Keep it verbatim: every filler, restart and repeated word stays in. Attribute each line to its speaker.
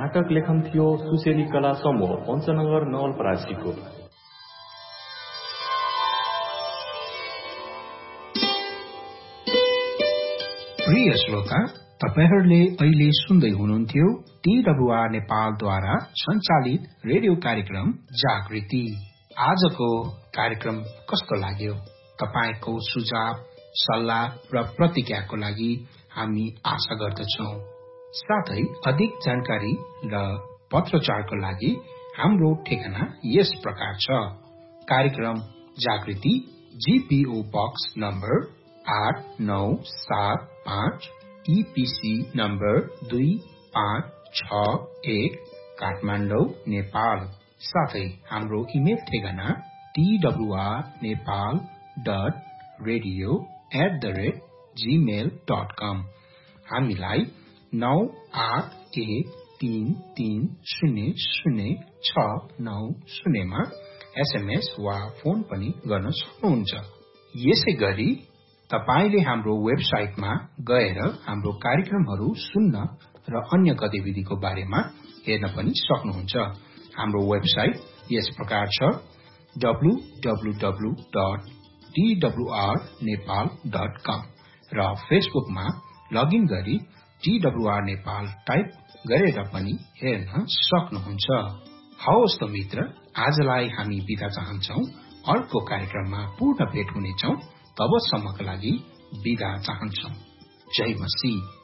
Speaker 1: नाटक लेखन थियो सुशेली कला समूह पञ्चनगर नवलपरासीको।
Speaker 2: प्रिय श्रोता, तपाईहरूले अहिले सुन्दै हुनुहुन्थ्यो टीडब्ल्यूआर नेपालद्वारा सञ्चालित रेडियो कार्यक्रम जागृति। आजको कार्यक्रम कस्तो लाग्यो? तपाईको सुझाव, सल्लाह र प्रतिक्रियाको लागि हामी आशा गर्दछौं। साथै अधिक जानकारी र पत्रचारको लागि हाम्रो ठेगाना यस प्रकार छ। कार्यक्रम जागृति, जीपीओ बक्स नम्बर आठ नौ सात पाँच, ईपीसी नम्बर दुई पाँच छ एक, काठमाडौँ, नेपाल। साथै हाम्रो इमेल ठेगाना TWR Nepal dot radio at the rate Gmail dot कम। हामीलाई नौ आठ एक तीन तीन शून्य शून्य छ नौ शून्यमा एसएमएस वा फोन पनि गर्न सक्नुहुन्छ। यसै गरी तपाईले हाम्रो वेबसाइटमा गएर हाम्रो कार्यक्रमहरू सुन्न र अन्य गतिविधिको बारेमा हेर्न पनि सक्नुहुन्छ। हाम्रो वेबसाइट यस प्रकार छ W W W dot T W R Nepal dot कम र फेसबुकमा लगइन गरी टीडब्ल्यूआर नेपाल टाइप गरेर पनि हेर्न सक्नुहुन्छ। हवस् त मित्र, आजलाई हामी बिदा चाहन्छौं। अर्को कार्यक्रममा पुनः भेट हुनेछौं। तबसम्मका लागि बिदा चाहन्छौं। जय मसीह।